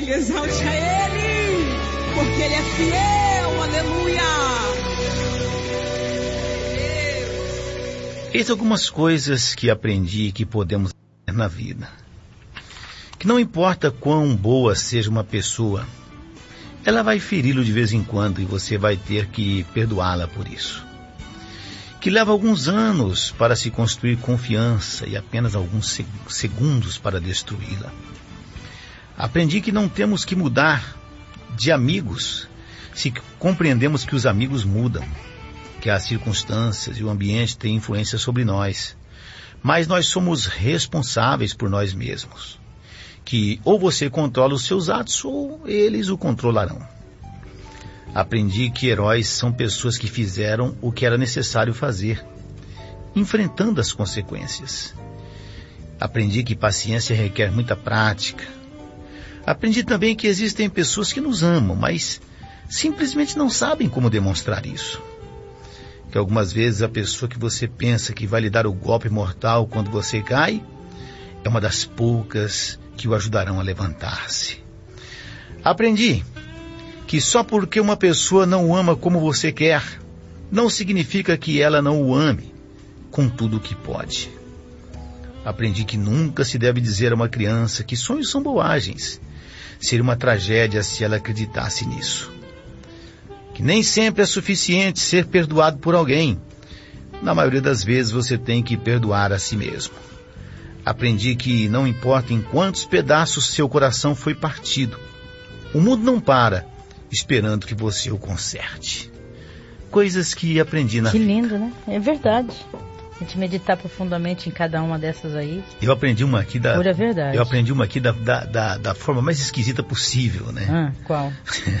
Aleluia, exalte a Ele, porque Ele é fiel, aleluia. Eis algumas coisas que aprendi que podemos ter na vida. Que não importa quão boa seja uma pessoa, ela vai feri-lo de vez em quando e você vai ter que perdoá-la por isso. Que leva alguns anos para se construir confiança e apenas alguns segundos para destruí-la. Aprendi que não temos que mudar de amigos se compreendemos que os amigos mudam, que as circunstâncias e o ambiente têm influência sobre nós, mas nós somos responsáveis por nós mesmos. Que ou você controla os seus atos ou eles o controlarão. Aprendi que heróis são pessoas que fizeram o que era necessário fazer, enfrentando as consequências. Aprendi que paciência requer muita prática. Aprendi também que existem pessoas que nos amam, mas simplesmente não sabem como demonstrar isso. Que algumas vezes a pessoa que você pensa que vai lhe dar o golpe mortal quando você cai, é uma das poucas que o ajudarão a levantar-se. Aprendi que só porque uma pessoa não o ama como você quer, não significa que ela não o ame com tudo o que pode. Aprendi que nunca se deve dizer a uma criança que sonhos são bobagens. Seria uma tragédia se ela acreditasse nisso. Que nem sempre é suficiente ser perdoado por alguém. Na maioria das vezes você tem que perdoar a si mesmo. Aprendi que não importa em quantos pedaços seu coração foi partido, o mundo não para esperando que você o conserte. Coisas que aprendi na vida. Que lindo, né? É verdade. A gente meditar profundamente em cada uma dessas aí. Eu aprendi uma aqui pura verdade. Eu aprendi uma aqui da forma mais esquisita possível, né? Qual?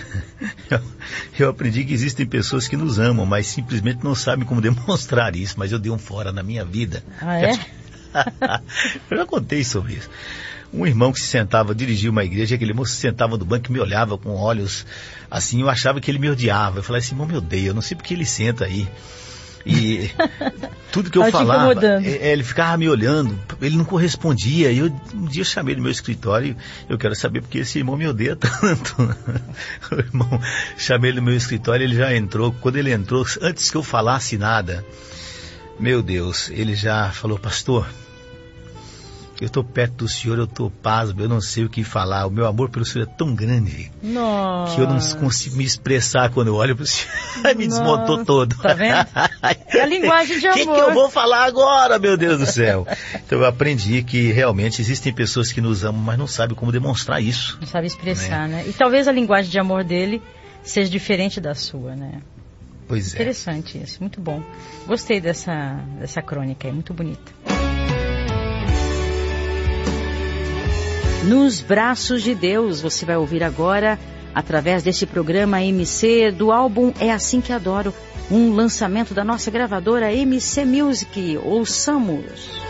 Eu aprendi que existem pessoas que nos amam, mas simplesmente não sabem como demonstrar isso. Mas eu dei um fora na minha vida. Ah, é? Eu já contei sobre isso. Um irmão que se sentava, dirigia uma igreja, aquele moço se sentava no banco e me olhava com olhos assim, eu achava que ele me odiava. Eu falei, esse irmão me odeia, eu não sei porque ele senta aí. E tudo que eu falava, ele ficava me olhando, ele não correspondia. E um dia eu chamei no meu escritório, eu quero saber porque esse irmão me odeia tanto. O irmão, chamei ele no meu escritório, ele já entrou. Quando ele entrou, antes que eu falasse nada, meu Deus, ele já falou, pastor, eu estou perto do senhor, eu estou pasmo, eu não sei o que falar. O meu amor pelo senhor é tão grande. Nossa. Que eu não consigo me expressar quando eu olho para o senhor. Me desmontou todo. Tá vendo? É a linguagem de amor. O que eu vou falar agora, meu Deus do céu? Então eu aprendi que realmente existem pessoas que nos amam, mas não sabem como demonstrar isso. Não sabe expressar, né? E talvez a linguagem de amor dele seja diferente da sua, né? Pois é. Interessante isso, muito bom. Gostei dessa crônica aí, muito bonita. Nos Braços de Deus, você vai ouvir agora, através desse programa MC, do álbum É Assim Que Adoro, um lançamento da nossa gravadora MC Music. Ouçamos!